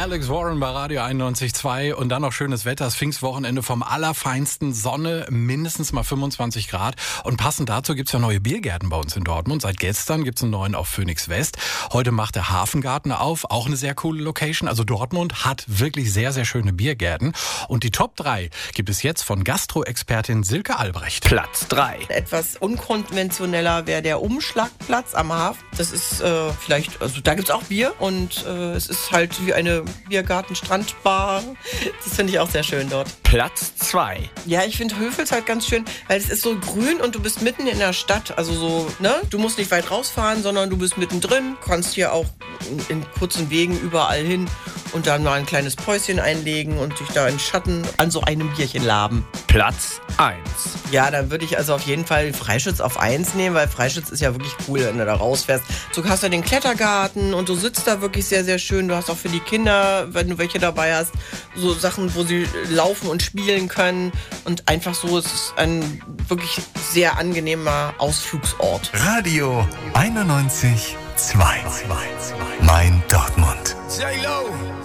Alex Warren bei Radio 91.2 und dann noch schönes Wetter. Das Pfingstwochenende vom allerfeinsten, Sonne, mindestens mal 25 Grad. Und passend dazu gibt's ja neue Biergärten bei uns in Dortmund. Seit gestern gibt's einen neuen auf Phoenix West. Heute macht der Hafengarten auf, auch eine sehr coole Location. Also Dortmund hat wirklich sehr, sehr schöne Biergärten. Und die Top 3 gibt es jetzt von Gastro-Expertin Silke Albrecht. Platz 3. Etwas unkonventioneller wäre der Umschlagplatz am Hafen. Das ist vielleicht, also da gibt's auch Bier und es ist halt wie eine Biergarten-Strandbar. Das finde ich auch sehr schön dort. Platz 2. Ja, ich finde Höfels halt ganz schön, weil es ist so grün und du bist mitten in der Stadt. Also so, ne? Du musst nicht weit rausfahren, sondern du bist mittendrin. Kannst hier auch in kurzen Wegen überall hin und dann mal ein kleines Päuschen einlegen und dich da in Schatten an so einem Bierchen laben. Platz 1. Ja, dann würde ich also auf jeden Fall Freischütz auf 1 nehmen, weil Freischütz ist ja wirklich cool, wenn du da rausfährst. Du hast ja den Klettergarten und du sitzt da wirklich sehr, sehr schön. Du hast auch für die Kinder, wenn du welche dabei hast, so Sachen, wo sie laufen und spielen können. Und einfach so, es ist ein wirklich sehr angenehmer Ausflugsort. Radio 91.2. Mein Dortmund. J-Lo.